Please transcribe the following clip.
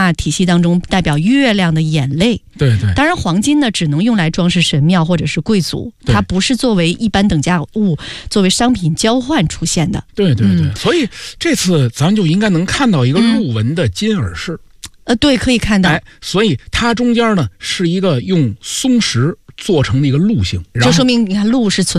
化体系当中代表月亮的眼泪。 对对。 当然黄金呢只能用来装饰神庙或者是贵族，它不是作为一般等价物作为商品交换出现的。 对对对。所以这次咱就应该能看到一个鹿纹的金耳饰。 对，可以看到。 所以它中间呢是一个用松石做成的一个鹿形， 就说明你看鹿是存